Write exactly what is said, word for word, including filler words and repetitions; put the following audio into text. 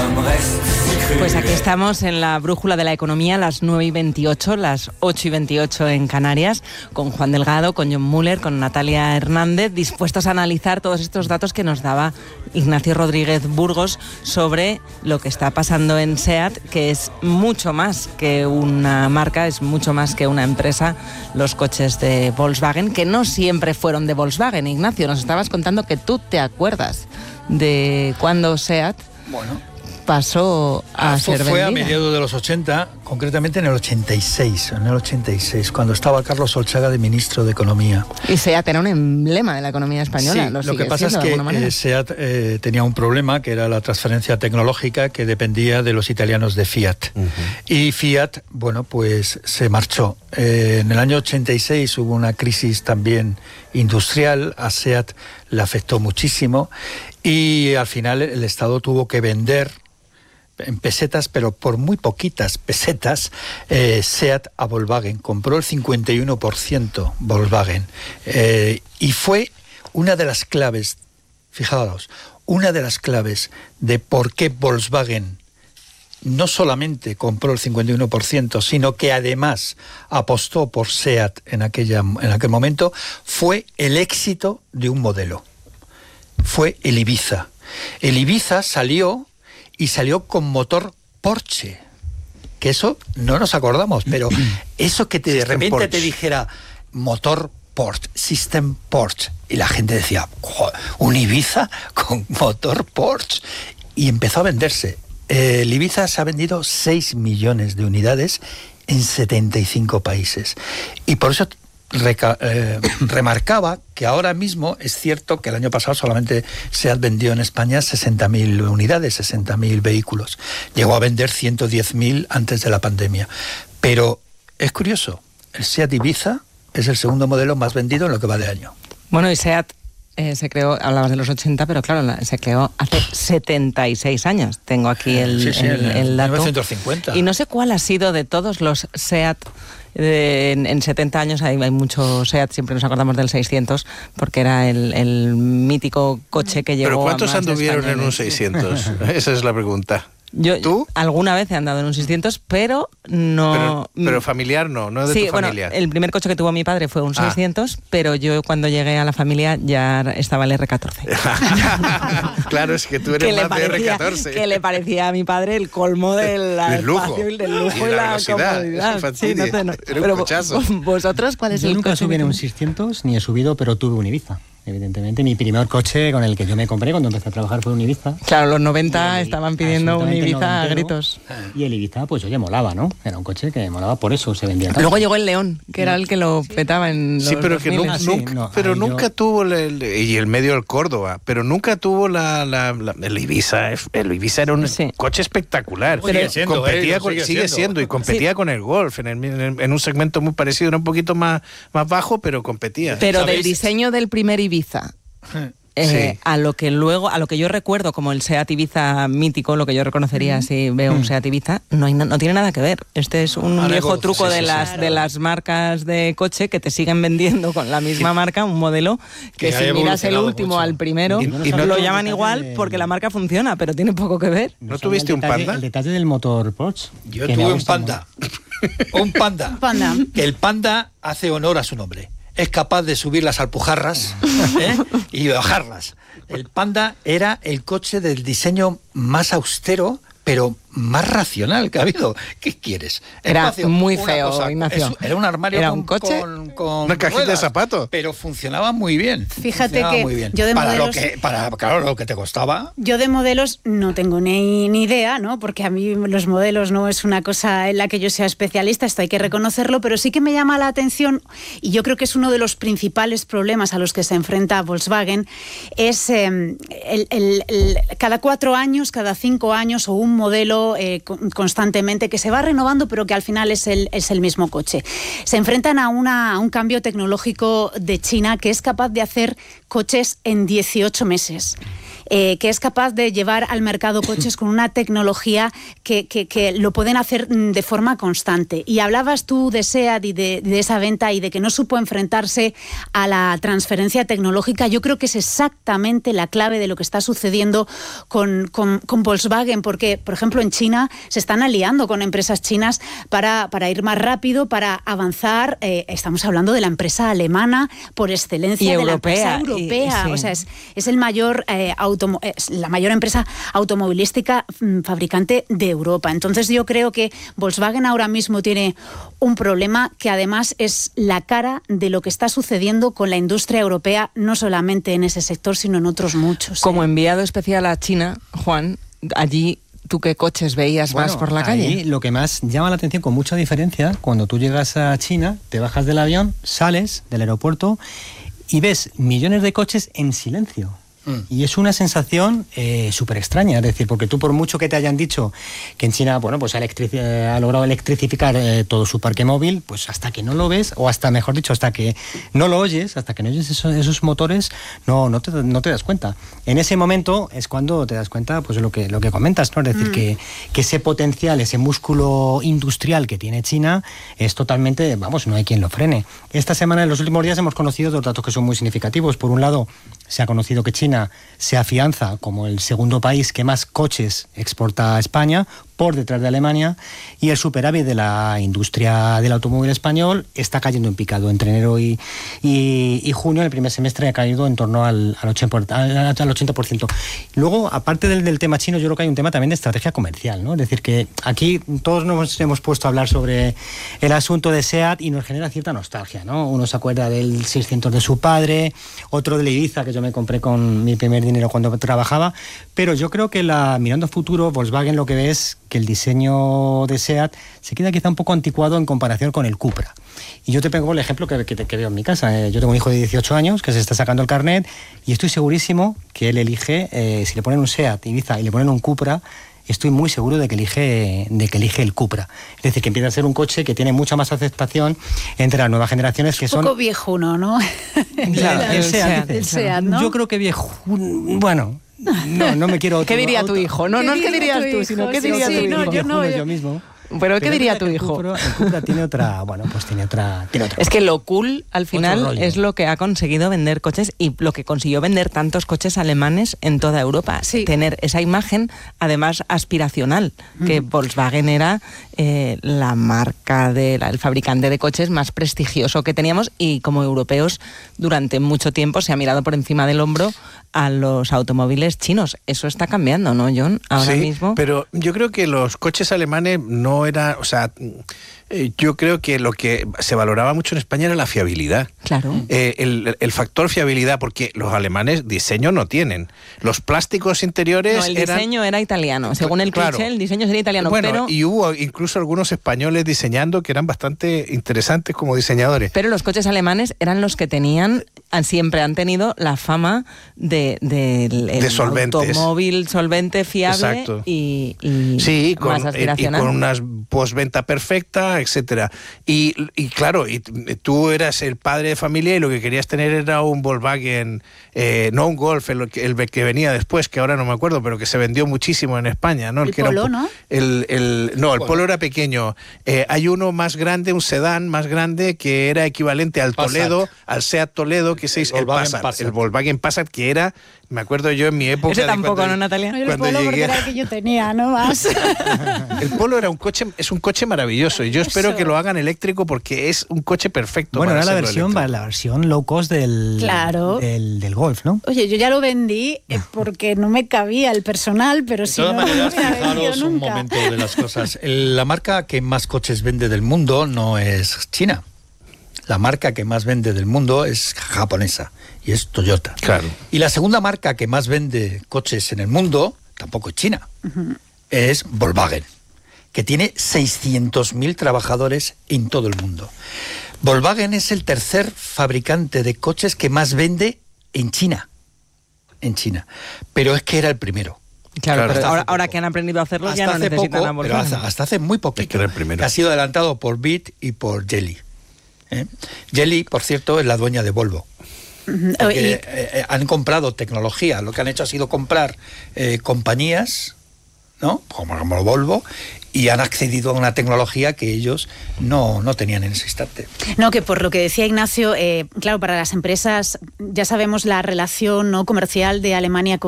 Pues aquí estamos en la brújula de la economía, las nueve y veintiocho, las ocho y veintiocho en Canarias, con Juan Delgado, con John Muller, con Natalia Hernández, dispuestos a analizar todos estos datos que nos daba Ignacio Rodríguez Burgos sobre lo que está pasando en SEAT, que es mucho más que una marca, es mucho más que una empresa, los coches de Volkswagen, que no siempre fueron de Volkswagen. Ignacio, nos estabas contando que tú te acuerdas de cuando SEAT... Bueno... pasó a ah, ser fue vendida. a mediados de los ochenta, concretamente en el ochenta y seis, en el ochenta y seis, cuando estaba Carlos Solchaga de ministro de Economía. Y SEAT era un emblema de la economía española. Sí, lo, lo que pasa es que eh, SEAT eh, tenía un problema, que era la transferencia tecnológica, que dependía de los italianos de Fiat. Uh-huh. Y Fiat, bueno, pues se marchó. Eh, en el año ochenta y seis hubo una crisis también industrial, a SEAT le afectó muchísimo, y al final el Estado tuvo que vender en pesetas, pero por muy poquitas pesetas, eh, SEAT a Volkswagen. Compró el cincuenta y uno por ciento Volkswagen. Eh, y fue una de las claves, fijaos, una de las claves de por qué Volkswagen no solamente compró el cincuenta y uno por ciento, sino que además apostó por SEAT en, aquella, en aquel momento, fue el éxito de un modelo. Fue el Ibiza. El Ibiza salió... y salió con motor Porsche, que eso no nos acordamos, pero eso que te, de repente Porsche. Te dijera motor Porsche, System Porsche, y la gente decía, un Ibiza con motor Porsche, y empezó a venderse. El Ibiza se ha vendido seis millones de unidades en setenta y cinco países, y por eso Reca- eh, remarcaba que ahora mismo es cierto que el año pasado solamente se han vendido en España sesenta mil unidades, sesenta mil vehículos. Llegó a vender ciento diez mil antes de la pandemia. Pero es curioso, el SEAT Ibiza es el segundo modelo más vendido en lo que va de año. Bueno, y SEAT eh, se creó, hablabas de los ochenta, pero claro, la, se creó hace setenta y seis años. Tengo aquí el, sí, sí, el, el, el dato. mil novecientos cincuenta. Y no sé cuál ha sido de todos los SEAT. De, en, en setenta años hay, hay mucho SEAT, siempre nos acordamos del seiscientos, porque era el, el mítico coche que llegó. ¿Pero cuántos a más anduvieron en un seiscientos? Esa es la pregunta. Yo, ¿Tú? Alguna vez he andado en un seiscientos, pero no... Pero, pero familiar no, no de sí, tu familia. Bueno, el primer coche que tuvo mi padre fue un ah. seiscientos, pero yo cuando llegué a la familia ya estaba el erre catorce. Claro, es que tú eres más parecía, de erre catorce. Que le parecía a mi padre el colmo del lujo, espacio, del lujo y, y de la, la comodidad. Sí, no te, no. Era un pero cochazo. ¿Vosotros cuál es yo el nunca coche? subí en un seiscientos, ni he subido, pero tuve un Ibiza. Evidentemente, mi primer coche con el que yo me compré cuando empecé a trabajar fue un Ibiza. Claro, los noventa estaban pidiendo un Ibiza noventero, a gritos. Y el Ibiza, pues oye, molaba, ¿no? Era un coche que molaba, por eso se vendía tanto. Luego llegó el León, que era el que lo petaba en los Sí, pero que nunca, ah, sí, nunca, no, pero nunca yo... tuvo el, el, y el medio del Córdoba, pero nunca tuvo la, la, la el Ibiza. El Ibiza era un sí. coche espectacular. Pero sigue siendo, competía eh, con, sigue sigue siendo, siendo y competía sí. con el Golf en, el, en, en un segmento muy parecido, era un poquito más, más bajo, pero competía. Pero ¿sabéis? Del diseño del primer Ibiza. Eh, sí. A lo que luego, a lo que yo recuerdo como el SEAT Ibiza mítico, lo que yo reconocería mm. si veo un SEAT Ibiza, no, hay, no tiene nada que ver. Este es un Ahora viejo truco sí, de, sí, las, claro. de las marcas de coche que te siguen vendiendo con la misma y, marca, un modelo que, que si miras el último mucho. Al primero, y, y no lo llaman igual de... porque la marca funciona, pero tiene poco que ver. ¿No tuviste un detalle, Panda? El detalle del motor Porsche. Yo tuve un Panda. un Panda. Un Panda. Que el Panda hace honor a su nombre. Es capaz de subir las alpujarras ¿eh? y bajarlas. El Panda era el coche del diseño más austero, pero más racional que ha habido. ¿Qué quieres? Era Espacio, muy feo, cosa, Ignacio. Es, era un armario ¿Era con, un coche? con, con una cajita ruedas, de zapatos. Pero funcionaba muy bien. Fíjate funcionaba que muy bien. yo de para modelos... lo que, para, claro, lo que te costaba. Yo de modelos no tengo ni, ni idea, ¿no? Porque a mí los modelos no es una cosa en la que yo sea especialista, esto hay que reconocerlo, pero sí que me llama la atención, y yo creo que es uno de los principales problemas a los que se enfrenta Volkswagen, es eh, el, el, el, cada cuatro años, cada cinco años, o un modelo eh, constantemente que se va renovando, pero que al final es el, es el mismo coche. Se enfrentan a, una, a un cambio tecnológico de China que es capaz de hacer coches en dieciocho meses. eh, que es capaz de llevar al mercado coches con una tecnología que, que, que lo pueden hacer de forma constante. Y hablabas tú de SEAT y de, de esa venta y de que no supo enfrentarse a la transferencia tecnológica. Yo creo que es exactamente la clave de lo que está sucediendo con, con, con Volkswagen, porque, por ejemplo, en China se están aliando con empresas chinas para, para ir más rápido, para avanzar. Eh, estamos hablando de la empresa alemana por excelencia, y de europea, la empresa europea. Y, sí. O sea, es, es el mayor eh, automo- es la mayor empresa automovilística mm, fabricante de Europa. Entonces yo creo que Volkswagen ahora mismo tiene un problema que además es la cara de lo que está sucediendo con la industria europea, no solamente en ese sector, sino en otros muchos. Como ¿eh? enviado especial a China, Juan, allí, ¿tú qué coches veías Bueno, más por la ahí calle? lo que más llama la atención, con mucha diferencia, cuando tú llegas a China, te bajas del avión, sales del aeropuerto y ves millones de coches en silencio. Mm. Y es una sensación eh, súper extraña, es decir, porque tú por mucho que te hayan dicho que en China, bueno, pues ha, electric- ha logrado electrificar eh, todo su parque móvil, pues hasta que no lo ves, o hasta, mejor dicho, hasta que no lo oyes, hasta que no oyes esos, esos motores, no, no, te, no te das cuenta. En ese momento es cuando te das cuenta, pues lo que, lo que comentas, ¿no? Es decir, mm. que, que ese potencial, ese músculo industrial que tiene China es totalmente, vamos, no hay quien lo frene. Esta semana, en los últimos días, hemos conocido dos datos que son muy significativos. Por un lado, se ha conocido que China se afianza como el segundo país que más coches exporta a España, por detrás de Alemania, y el superávit de la industria del automóvil español está cayendo en picado. Entre enero y, y, y junio, el primer semestre ha caído en torno al, al, ochenta por ciento, al, al ochenta por ciento. Luego, aparte del, del tema chino, yo creo que hay un tema también de estrategia comercial, ¿no? Es decir, que aquí todos nos hemos puesto a hablar sobre el asunto de SEAT y nos genera cierta nostalgia, ¿no? Uno se acuerda del seiscientos de su padre, otro del Ibiza, que yo me compré con mi primer dinero cuando trabajaba, pero yo creo que la, mirando a futuro, Volkswagen lo que ve es que el diseño de SEAT se queda quizá un poco anticuado en comparación con el Cupra. Y yo te pongo el ejemplo que, que, que veo en mi casa. Yo tengo un hijo de dieciocho años que se está sacando el carnet y estoy segurísimo que él elige, eh, si le ponen un SEAT Ibiza y le ponen un Cupra, estoy muy seguro de que elige de que elige el Cupra. Es decir, que empieza a ser un coche que tiene mucha más aceptación entre las nuevas generaciones, que un son... Un poco viejuno, ¿no? Claro, el, el SEAT, el SEAT, ¿no? Yo creo que viejo... Bueno... No, no me quiero... ¿Qué diría tu hijo? No, no es que dirías tú, sino ¿qué diría tu hijo? No, yo no, yo mismo. ¿Pero qué diría tu hijo? El Cupra, el Cupra tiene otra, bueno, pues tiene otra, tiene otra. Es que lo cool, al final, es lo que ha conseguido vender coches y lo que consiguió vender tantos coches alemanes en toda Europa. Sí. Tener esa imagen, además, aspiracional, que mm. Volkswagen era eh, la marca, de, la, el fabricante de coches más prestigioso que teníamos y como europeos durante mucho tiempo se ha mirado por encima del hombro a los automóviles chinos. Eso está cambiando, ¿no, John? Ahora sí, mismo. Pero yo creo que los coches alemanes no era, o sea, yo creo que lo que se valoraba mucho en España era la fiabilidad. Claro. Eh, el, el factor fiabilidad, porque los alemanes diseño no tienen. Los plásticos interiores No, el eran... diseño era italiano. Según el claro. cliché, el diseño sería italiano. Bueno, pero... y hubo incluso algunos españoles diseñando que eran bastante interesantes como diseñadores. Pero los coches alemanes eran los que tenían, siempre han tenido la fama de, de, de, de solventes. Automóvil solvente, fiable. Exacto. y, y sí, más con, aspiracional. y con una postventa perfecta, etcétera. Y, y claro, y tú eras el padre de familia y lo que querías tener era un Volkswagen, eh, no un Golf, el, el que venía después, que ahora no me acuerdo, pero que se vendió muchísimo en España, ¿no? El, el que Polo, era un, ¿no? El, el, no, el Polo. Polo era pequeño. Eh, hay uno más grande, un sedán más grande, que era equivalente al Passat. Toledo, al Seat Toledo, que es el, el Passat, Passat. El Volkswagen Passat, que era, me acuerdo yo en mi época... Ese tampoco, cuando, ¿no, Natalia? No, el Polo porque era el que yo tenía, no más. El Polo era un coche, es un coche maravilloso y yo espero Eso. que lo hagan eléctrico porque es un coche perfecto. Bueno, para era la hacerlo versión, la versión low cost del, Claro. del, del Golf, ¿no? Oye, yo ya lo vendí eh, porque no me cabía el personal, pero De si todas no, maneras, no me había vendido fijaros un nunca. momento de las cosas. El- La marca que más coches vende del mundo no es China. La marca que más vende del mundo es japonesa y es Toyota. Claro. Y la segunda marca que más vende coches en el mundo tampoco es China. Uh-huh. Es Volkswagen, que tiene seiscientos mil trabajadores en todo el mundo. Volkswagen es el tercer fabricante de coches que más vende en China. En China. Pero es que era el primero. Claro, Claro, pero ahora, hace ahora poco. que han aprendido a hacerlo Hasta ya no hace necesitan poco, a pero Volkswagen. hasta, hasta hace muy poquito. Que era el primero. Que ha sido adelantado por Bit y por Geely. ¿Eh? Geely, por cierto, es la dueña de Volvo. Porque eh, han comprado tecnología, lo que han hecho ha sido comprar eh, compañías, ¿no? Como, como Volvo, y han accedido a una tecnología que ellos no, no tenían en ese instante. No, que por lo que decía Ignacio, eh, claro, para las empresas ya sabemos la relación no comercial de Alemania con